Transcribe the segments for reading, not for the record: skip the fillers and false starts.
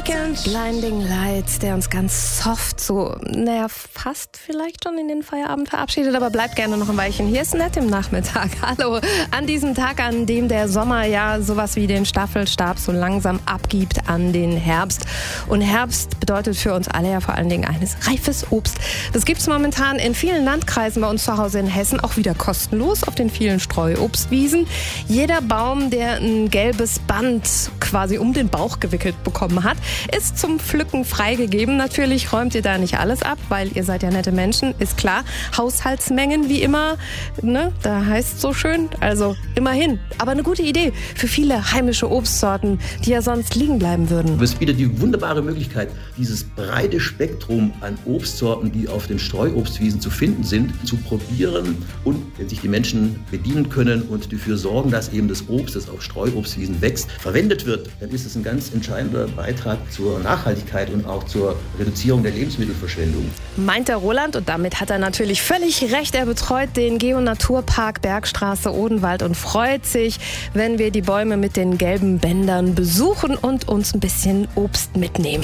Weekend, Blinding Lights, der uns ganz soft so, fast vielleicht schon in den Feierabend verabschiedet, aber bleibt gerne noch ein Weilchen. Hier ist nett im Nachmittag. Hallo, an diesem Tag, an dem der Sommer ja sowas wie den Staffelstab so langsam abgibt an den Herbst. Und Herbst bedeutet für uns alle ja vor allen Dingen eines: reifes Obst. Das gibt es momentan in vielen Landkreisen bei uns zu Hause in Hessen auch wieder kostenlos auf den vielen Streuobstwiesen. Jeder Baum, der ein gelbes Band quasi um den Bauch gewickelt bekommen hat, ist zum Pflücken freigegeben. Natürlich räumt ihr da nicht alles ab, weil ihr seid ja nette Menschen, ist klar. Haushaltsmengen wie immer, ne? Da heißt so schön, also immerhin. Aber eine gute Idee für viele heimische Obstsorten, die ja sonst liegen bleiben würden. Es bietet die wunderbare Möglichkeit, dieses breite Spektrum an Obstsorten, die auf den Streuobstwiesen zu finden sind, zu probieren und wenn sich die Menschen bedienen können und dafür sorgen, dass eben das Obst, das auf Streuobstwiesen wächst, verwendet wird, dann ist es ein ganz entscheidender Beitrag zur Nachhaltigkeit und auch zur Reduzierung der Lebensmittelverschwendung. Meint der Roland, und damit hat er natürlich völlig recht. Er betreut den Geo-Naturpark Bergstraße Odenwald und freut sich, wenn wir die Bäume mit den gelben Bändern besuchen und uns ein bisschen Obst mitnehmen.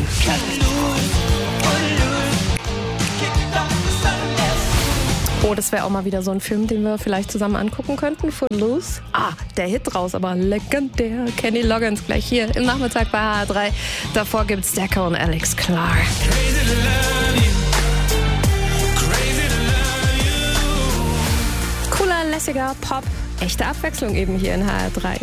Oh, das wäre auch mal wieder so ein Film, den wir vielleicht zusammen angucken könnten. Footloose. Der Hit raus, aber legendär. Kenny Loggins gleich hier im Nachmittag bei HR3. Davor gibt's Decker und Alex Clark. Cooler, lässiger Pop. Echte Abwechslung eben hier in HR3.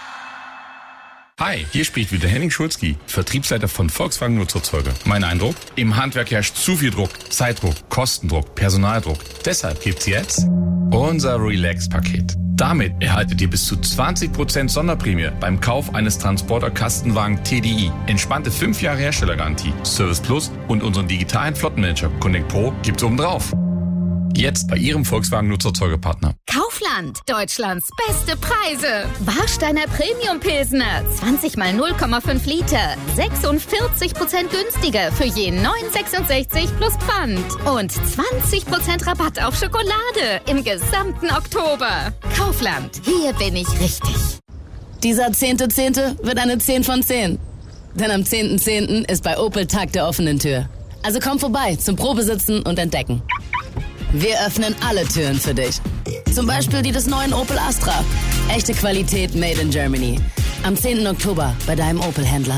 Hi, hier spricht wieder Henning Schulzki, Vertriebsleiter von Volkswagen Nutzerzeuger. Mein Eindruck? Im Handwerk herrscht zu viel Druck, Zeitdruck, Kostendruck, Personaldruck. Deshalb gibt's jetzt unser Relax-Paket. Damit erhaltet ihr bis zu 20% Sonderprämie beim Kauf eines Transporter-Kastenwagen TDI. Entspannte 5 Jahre Herstellergarantie, Service Plus und unseren digitalen Flottenmanager Connect Pro gibt's obendrauf. Jetzt bei Ihrem Volkswagen-Nutzerzeugerpartner. Kaufland, Deutschlands beste Preise. Warsteiner Premium Pilsner, 20 mal 0,5 Liter, 46% günstiger für je 9,66 plus Pfand. Und 20% Rabatt auf Schokolade im gesamten Oktober. Kaufland, hier bin ich richtig. Dieser 10.10. wird eine 10 von 10. Denn am 10.10. ist bei Opel Tag der offenen Tür. Also komm vorbei zum Probesitzen und Entdecken. Wir öffnen alle Türen für dich. Zum Beispiel die des neuen Opel Astra. Echte Qualität made in Germany. Am 10. Oktober bei deinem Opel-Händler.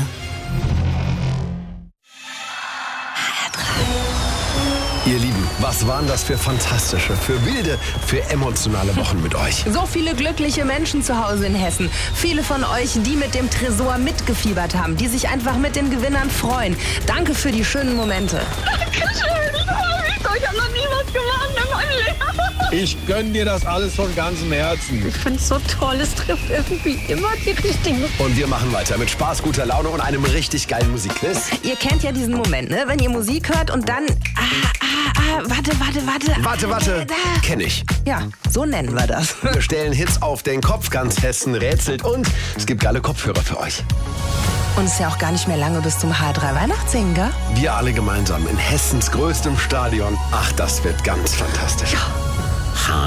Ihr Lieben, was waren das für fantastische, für wilde, für emotionale Wochen mit euch? So viele glückliche Menschen zu Hause in Hessen. Viele von euch, die mit dem Tresor mitgefiebert haben, die sich einfach mit den Gewinnern freuen. Danke für die schönen Momente. Dankeschön. Ich habe noch nie was gemacht in meinem Leben. Ich gönne dir das alles von ganzem Herzen. Ich finde es so toll, es trifft irgendwie immer die richtigen. Und wir machen weiter mit Spaß, guter Laune und einem richtig geilen Musikquiz. Ihr kennt ja diesen Moment, ne? Wenn ihr Musik hört und dann... Warte. Kenn ich. Ja, so nennen wir das. Wir stellen Hits auf den Kopf, ganz Hessen rätselt und es gibt geile Kopfhörer für euch. Und es ist ja auch gar nicht mehr lange bis zum HR3 Weihnachtssingen, gell? Wir alle gemeinsam in Hessens größtem Stadion. Ach, das wird ganz fantastisch. Ja.